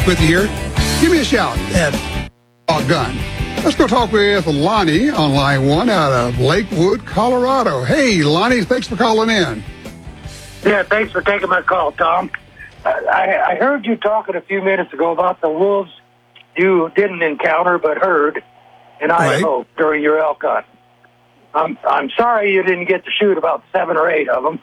work with you here, give me a shout at Gun. Let's go talk with Lonnie on line 1 out of Lakewood, Colorado. Hey, Lonnie, thanks for calling in. Yeah, thanks for taking my call, Tom. I heard you talking a few minutes ago about the wolves you didn't encounter but heard in Idaho during your elk hunt. I'm sorry you didn't get to shoot about 7 or 8 of them.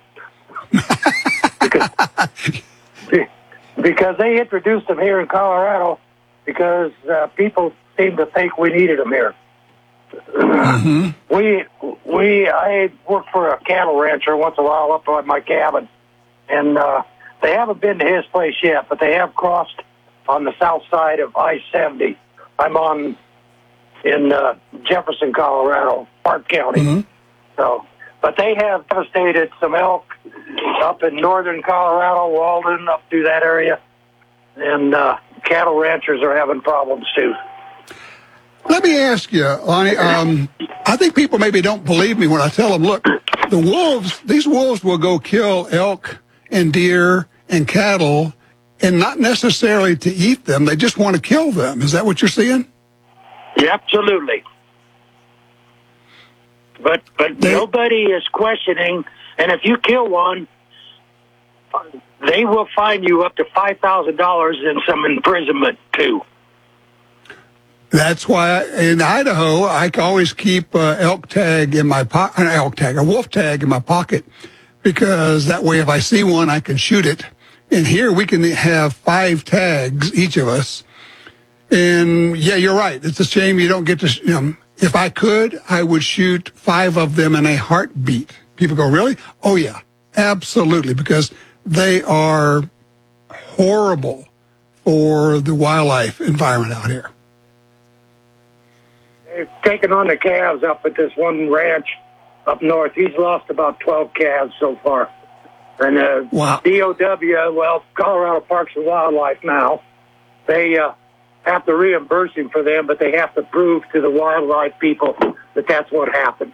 because they introduced them here in Colorado because people seem to think we needed them here. Mm-hmm. I worked for a cattle rancher once in a while up at my cabin, and they haven't been to his place yet, but they have crossed on the south side of I-70. I'm in Jefferson, Colorado, Park County. Mm-hmm. So, but they have devastated some elk up in northern Colorado, Walden, up through that area, and cattle ranchers are having problems too. Let me ask you, Lonnie, I think people maybe don't believe me when I tell them, look, these wolves will go kill elk and deer and cattle, and not necessarily to eat them. They just want to kill them. Is that what you're seeing? Yeah, absolutely. But nobody is questioning, and if you kill one, they will fine you up to $5,000 and some imprisonment too. That's why in Idaho, I can always keep a wolf tag in my pocket, because that way if I see one, I can shoot it. And here we can have 5 tags, each of us. And yeah, you're right. It's a shame you don't get to, if I could, I would shoot 5 of them in a heartbeat. People go, really? Oh yeah, absolutely. Because they are horrible for the wildlife environment out here. They've taken on the calves up at this one ranch up north. He's lost about 12 calves so far. And wow. DOW, Colorado Parks and Wildlife now, they have to reimburse him for them, but they have to prove to the wildlife people that that's what happened.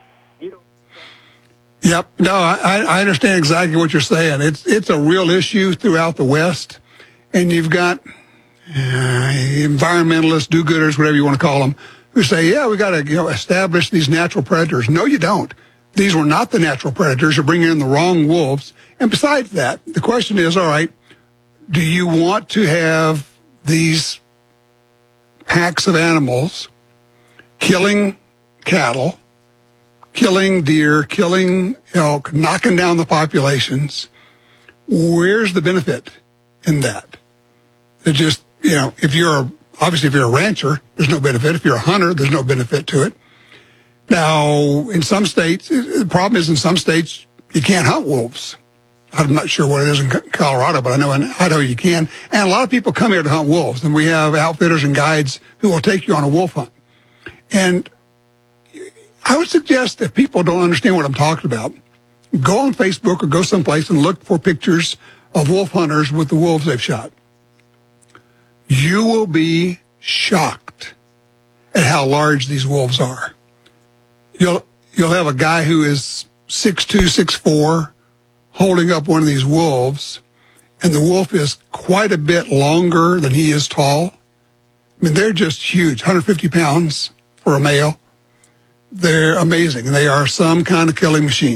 Yep. No, I understand exactly what you're saying. It's a real issue throughout the West, and you've got environmentalists, do-gooders, whatever you want to call them, who say, yeah, we got to establish these natural predators. No, you don't. These were not the natural predators. You're bringing in the wrong wolves. And besides that, the question is, all right, do you want to have these packs of animals killing cattle, killing deer, killing elk, knocking down the populations? Where's the benefit in that? It just, if you're a rancher, there's no benefit. If you're a hunter, there's no benefit to it. Now, in some states, the problem is in some states, you can't hunt wolves. I'm not sure what it is in Colorado, but I know in Idaho you can. And a lot of people come here to hunt wolves, and we have outfitters and guides who will take you on a wolf hunt. And I would suggest if people don't understand what I'm talking about, go on Facebook or go someplace and look for pictures of wolf hunters with the wolves they've shot. You will be shocked at how large these wolves are. You'll have a guy who is 6'2", 6'4", holding up one of these wolves, and the wolf is quite a bit longer than he is tall. I mean, they're just huge, 150 pounds for a male. They're amazing. They are some kind of killing machine.